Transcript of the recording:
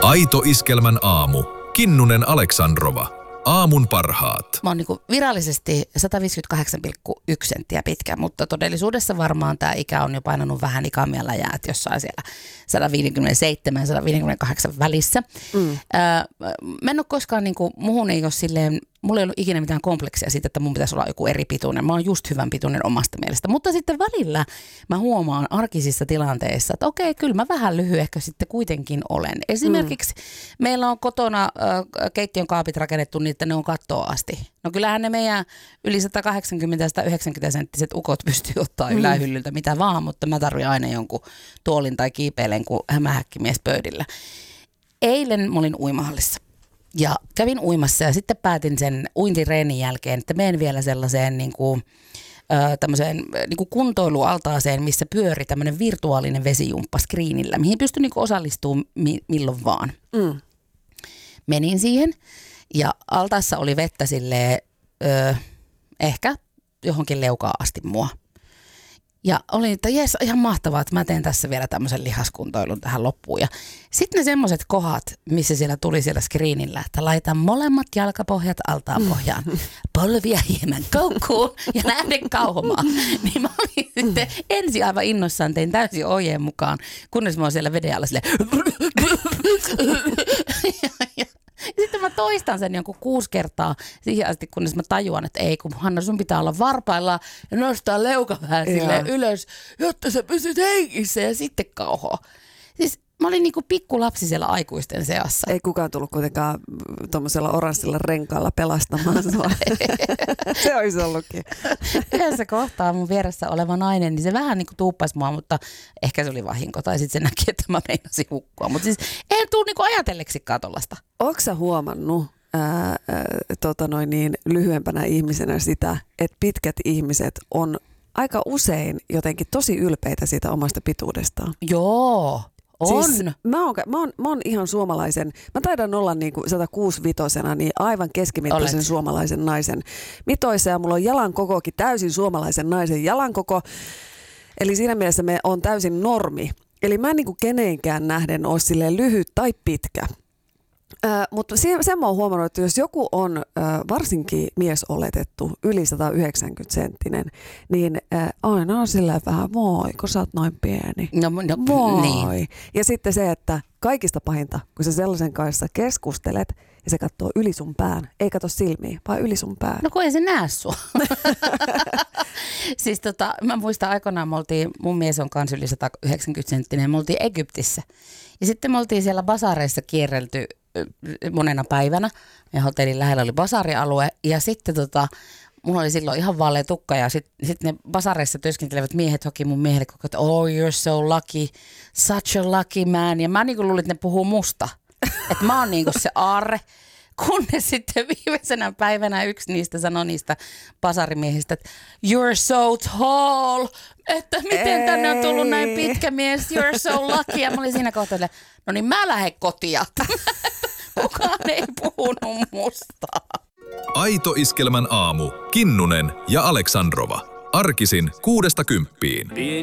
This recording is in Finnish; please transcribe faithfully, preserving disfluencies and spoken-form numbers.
Aito Iskelmän aamu. Kinnunen Aleksandrova. Aamun parhaat. Mä oon niinku virallisesti sata viisikymmentäkahdeksan pilkku yksi senttiä pitkä, mutta todellisuudessa varmaan tämä ikä on jo painanut vähän ikamia läjää, jossain siellä sata viisikymmentäseitsemän sata viisikymmentäkahdeksan välissä. Mm. Öö, mä en ole koskaan, niinku, muhun ei ole silleen, mulla ei ollut ikinä mitään kompleksia siitä, että mun pitäisi olla joku eri pituinen. Mä oon just hyvän pituinen omasta mielestä. Mutta sitten välillä mä huomaan arkisissa tilanteissa, että okei, kyllä mä vähän lyhyehkö sitten kuitenkin olen. Esimerkiksi mm. meillä on kotona äh, keittiön kaapit rakennettu niin, että ne on kattoa asti. No kyllähän ne meidän yli sata kahdeksankymmentä sata yhdeksänkymmentä senttiset ukot pystyy ottaa mm. ylähyllyltä mitä vaan, mutta mä tarvitsen aina jonkun tuolin tai kiipeilen kuin hämähäkkimies pöydillä. Eilen mä olin uimahallissa. Ja kävin uimassa ja sitten päätin sen uintireenin jälkeen, että menen vielä sellaiseen niin kuin, ö, tämmöiseen niin kuin kuntoilualtaaseen, missä pyöri tämmöinen virtuaalinen vesijumppa screenillä, mihin pystyn niin kuin osallistumaan mi- milloin vaan. Mm. Menin siihen ja altaassa oli vettä silleen, ö, ehkä johonkin leukaan asti mua. Ja olin, että jes, ihan mahtavaa, että mä teen tässä vielä tämmöisen lihaskuntoilun tähän loppuun. Ja sitten ne semmoiset kohdat, missä siellä tuli siellä screenillä, että laitan molemmat jalkapohjat altaan pohjaan, polvia hieman koukkuun ja lähden kauhomaan. Niin mä olin sitten ensin aivan innossaan, tein täysin ohjeen mukaan, kunnes mä oon siellä veden alla silleen. Sitten mä toistan sen jonkun kuusi kertaa siihen asti, kunnes mä tajuan, että ei, kun Hanna, sun pitää olla varpaillaan ja nostaa leuka vähän silleen ylös, jotta sä pysyt hengissä ja sitten kauhoa. Siis mä olin niinku pikkulapsi siellä aikuisten seassa. Ei kukaan tullut kuitenkaan tuommoisella oranssilla renkaalla pelastamaan sua. Se olisi ollutkin. Yhdessä kohtaa mun vieressä oleva nainen, niin se vähän niinku tuuppasi mua, mutta ehkä se oli vahinko. Tai sitten se näki, että mä meinasin hukkua. Mutta siis ei tule niinku ajatelleksikaan tollasta. Ootko sä huomannut ää, ää, tota noin niin, lyhyempänä ihmisenä sitä, että pitkät ihmiset on aika usein jotenkin tosi ylpeitä siitä omasta pituudestaan? Joo. On. Siis mä, oon, mä, oon, mä oon ihan suomalaisen, mä taidan olla niinku sata kuusikymmentäviisi niin aivan keskimittaisen Olet. suomalaisen naisen mitoissa ja mulla on jalankokokin täysin suomalaisen naisen jalankoko. Eli siinä mielessä me on täysin normi. Eli mä en niinku kenenkään nähden ole silleen lyhyt tai pitkä. Äh, mutta sen, sen mä oon huomannut, että jos joku on äh, varsinkin miesoletettu, yli sata yhdeksänkymmentä senttinen, niin äh, aina on silleen vähän, voi, kun sä oot noin pieni. No, no voi. Niin. Ja sitten se, että kaikista pahinta, kun sä sellaisen kanssa keskustelet ja se katsoo yli sun pään, ei katso silmiä, vaan yli sun pään. No kun ei se näe sua. Siis tota, mä muistan aikoinaan, me oltiin, mun mies on kans yli sata yhdeksänkymmentä senttinen, me oltiin Egyptissä. Ja sitten me oltiin siellä basareissa kierrelty monena päivänä. Meidän hotellin lähellä oli basarialue ja sitten tota, mulla oli silloin ihan vaalea tukka ja sitten sit ne basareissa työskentelevät miehet hoki mun miehelle koko, että oh you're so lucky, such a lucky man. Ja mä niinku luulin, että ne puhuu musta. Että mä oon niinku se aarre. Kunnes sitten viimeisenä päivänä yksi niistä sanoi niistä basarimiehistä, että you're so tall, että miten tänne on tullut näin pitkä mies, you're so lucky. Ja mä olin siinä kohtaa, no niin mä lähden kotia. Kukaan ei puhunut musta. Aito Iskelmän aamu. Kinnunen ja Aleksandrova. Arkisin kuudesta kymppiin.